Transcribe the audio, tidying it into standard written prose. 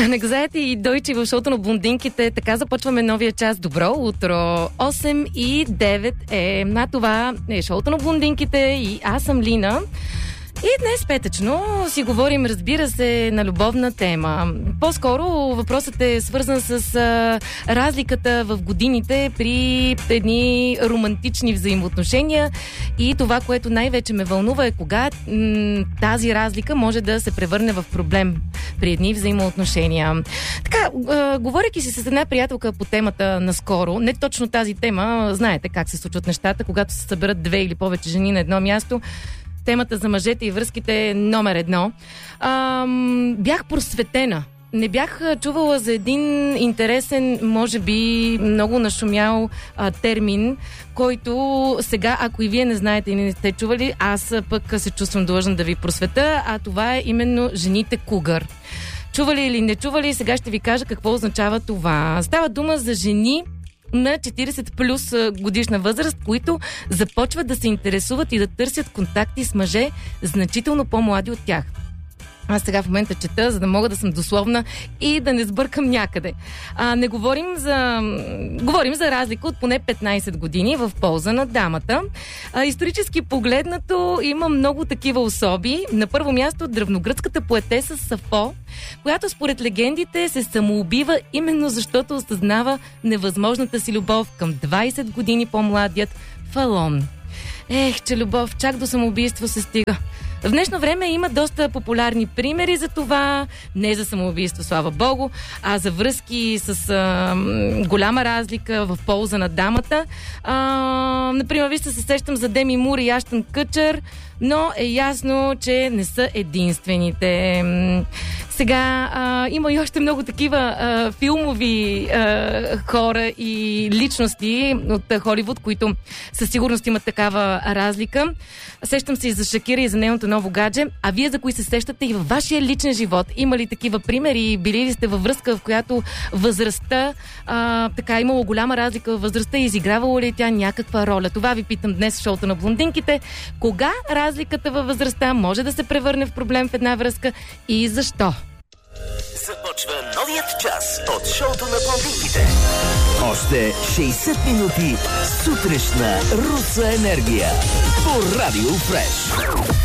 Anxiety и Дойче в шоуто на блондинките. Така започваме новия час. Добро утро! 8 и 9 е. На това е шоуто на блондинките и аз съм Лина. И днес петъчно си говорим, разбира се, на любовна тема. По-скоро въпросът е свързан с разликата в годините при едни романтични взаимоотношения и това, което най-вече ме вълнува е кога тази разлика може да се превърне в проблем при едни взаимоотношения. Така, говорейки си с една приятелка по темата наскоро, не точно тази тема, знаете как се случват нещата, когато се съберат две или повече жени на едно място. Темата за мъжете и връзките е номер едно. Бях просветена. Не бях чувала за един интересен, може би много нашумял термин, който сега, ако и вие не знаете и не сте чували, аз пък се чувствам длъжна да ви просвета, а това е именно жените кугър. Чували или не чували, сега ще ви кажа какво означава това. Става дума за жени на 40 плюс годишна възраст, които започват да се интересуват и да търсят контакти с мъже значително по-млади от тях. Аз сега в момента чета, за да мога да съм дословна и да не сбъркам някъде. Не говорим за разлика от поне 15 години в полза на дамата. Исторически погледнато има много такива особи. На първо място древногръцката поетеса Сафо, която според легендите се самоубива именно защото осъзнава невъзможната си любов към 20 години по-младият Фалон. Че любов чак до самоубийство се стига. В днешно време има доста популярни примери за това, не за самоубийство, слава богу, а за връзки с голяма разлика в полза на дамата. Например, вижте, се сещам за Деми Мур и Аштън Къчър, но е ясно, че не са единствените. Сега има и още много такива филмови хора и личности от Холивуд, които със сигурност имат такава разлика. Сещам се и за Шакира и за нейното ново гадже. А вие за кои се сещате и във вашия личен живот? Има ли такива примери? Били ли сте във връзка, в която възрастта имало голяма разлика във възрастта и изигравало ли тя някаква роля? Това ви питам днес в шоуто на блондинките. Кога разликата във възрастта може да се превърне в проблем в една връзка и защо? Започва новият час от шоуто на блондинките. Още 60 минути сутрешна руса енергия по Радио Фреш.